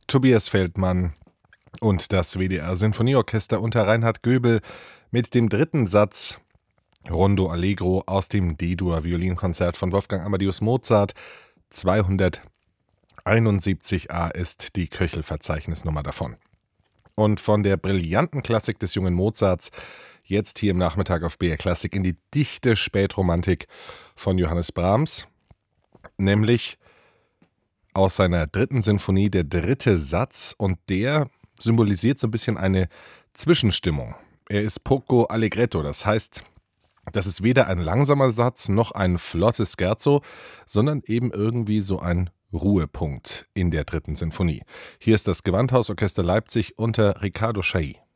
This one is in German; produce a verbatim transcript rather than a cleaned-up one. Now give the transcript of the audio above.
Tobias Feldmann und das W D R Sinfonieorchester unter Reinhard Göbel mit dem dritten Satz Rondo Allegro aus dem D-Dur Violinkonzert von Wolfgang Amadeus Mozart. zweihunderteinundsiebzig a ist die Köchel-Verzeichnisnummer davon. Und von der brillanten Klassik des jungen Mozarts jetzt hier im Nachmittag auf B R Klassik in die dichte Spätromantik von Johannes Brahms, nämlich aus seiner dritten Sinfonie der dritte Satz, und der symbolisiert so ein bisschen eine Zwischenstimmung. Er ist poco allegretto, das heißt, das ist weder ein langsamer Satz noch ein flottes Scherzo, sondern eben irgendwie so ein Ruhepunkt in der dritten Sinfonie. Hier ist das Gewandhausorchester Leipzig unter Riccardo Chailly.